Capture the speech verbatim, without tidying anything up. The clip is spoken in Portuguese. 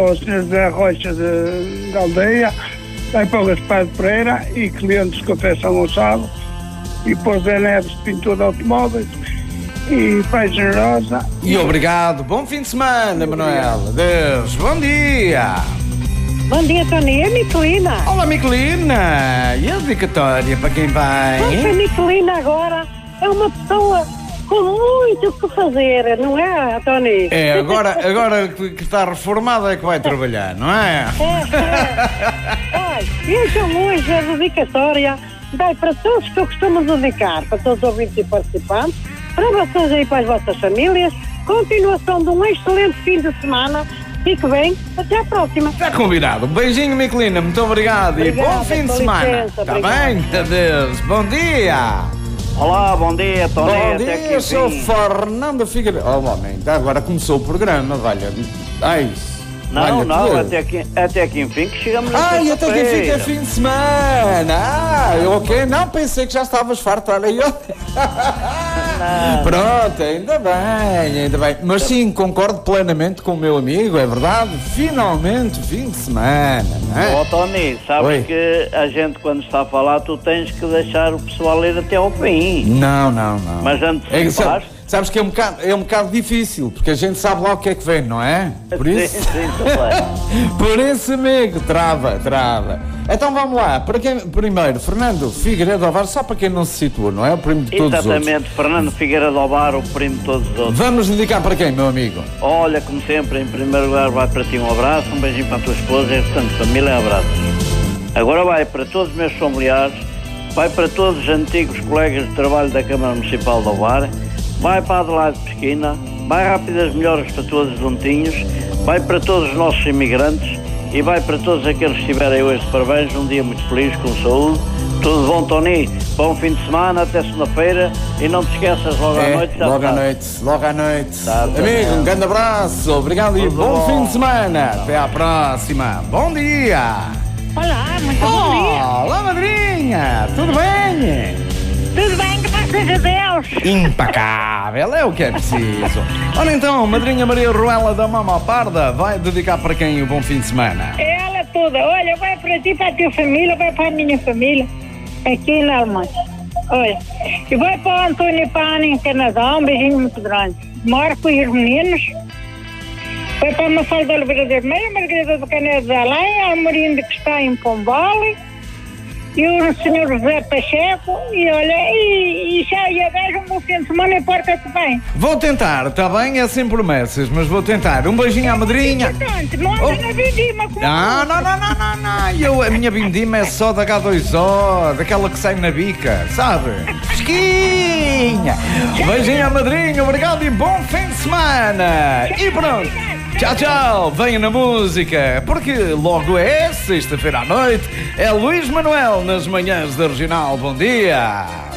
O senhor José Rocha de, de Aldeia, vai para o Gaspar de Pereira e clientes de Café São Gonçalo, e para o Zé Neves de Pintura de Automóveis e Pai Generosa. E obrigado, bom fim de semana, Manuel. Adeus, bom dia. Bom dia, Tony. É Miquelina. Olá, Miquelina. E a dedicatória para quem vai? Nossa, a Miquelina agora é uma pessoa com muito o que fazer, não é, Tony? É, agora, agora que está reformada é que vai trabalhar, não é? É, é. Olha, então hoje a dedicatória vai para todos que eu costumo dedicar, para todos os ouvintes e participantes, para vocês e para as vossas famílias. Continuação de um excelente fim de semana. Fique bem, até à próxima. Está combinado. Um beijinho, Miquelina, muito obrigado. Obrigada, e bom fim de semana. Licença, Está obrigada. bem? Adeus, bom dia. Olá, bom dia, Tony. Bom até dia, aqui eu sou enfim. Fernando Figueiredo. Oh, homem, agora começou o programa, valha. Ai, Não, valha não, tudo. até aqui, até aqui enfim que chegamos na Ai, até que enfim que é sexta-feira. fim de semana. Ah, ok, não, pensei que já estavas farto, olha aí. Não. Pronto, ainda bem, ainda bem. Mas sim, concordo plenamente com o meu amigo, é verdade. Finalmente, fim de semana, não é? Ó, Tony, sabes Oi. que a gente quando está a falar, tu tens que deixar o pessoal ir até ao fim. Não, não, não. Mas antes É, de sabe- falar- sabes que é um, bocado, é um bocado difícil, porque a gente sabe lá o que é que vem, não é? Por isso, Sim, sim, tu sei. por isso, amigo, trava, trava. Então vamos lá, para quem, primeiro, Fernando Figueiredo Alvar, só para quem não se situa, não é? O primo de todos os outros. Exatamente, Fernando Figueira do Alvar, o primo de todos os outros. Vamos dedicar para quem, meu amigo? Olha, como sempre, em primeiro lugar vai para ti um abraço, um beijinho para a tua esposa e portanto, família, abraços. Agora vai para todos os meus familiares, vai para todos os antigos colegas de trabalho da Câmara Municipal de Alvar, vai para Adelaide Pesquina, vai rápidas melhoras para todos os juntinhos, vai para todos os nossos imigrantes e vai para todos aqueles que estiverem hoje de parabéns, um dia muito feliz, com saúde. Tudo bom, Tony? Bom fim de semana, até segunda-feira e não te esqueças, logo à É, noite já logo à está. noite, logo à noite. Tá, tá Amigo, bem. um grande abraço, obrigado e Tudo bom, bom. fim de semana. Até à próxima. Bom dia. Olá, muito bom dia. Olá, madrinha, tudo bem? Tudo bem, graças a Deus. Impecável, é o que é preciso. Ora então, madrinha Maria Ruela da Mama Parda vai dedicar para quem o bom fim de semana? Ela toda, olha, vai para ti, para a tua família, vai para a minha família, aqui na Alemanha. Olha, e vai para o Antônio Pana em Canadá, um beijinho muito grande. Marco e os meninos. Vai para a Mafalda Oliveira de Meia, a Margarida do Canedo de Além, a Amorinda que está em Pombal, e o senhor José Pacheco, e olha, e, e já ia dar um bom fim de semana e porta-te bem. Vou tentar, está bem? É sem promessas, mas vou tentar. Um beijinho à madrinha. Importante, não anda Oh. na vindima como Não, não, não, não, não, não. Eu, a minha vindima é só da agá dois ó, daquela que sai na bica, sabe? Fresquinha. Beijinho à madrinha, obrigado e bom fim de semana. E pronto. Tchau, tchau. Venha na música, porque logo é sexta-feira à noite. É Luís Manuel nas manhãs da Regional. Bom dia.